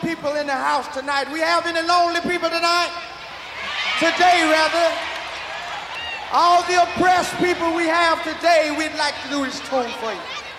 people in the house tonight? We have any lonely people tonight? Today, rather. All the oppressed people we have today, we'd like to do this tune for you.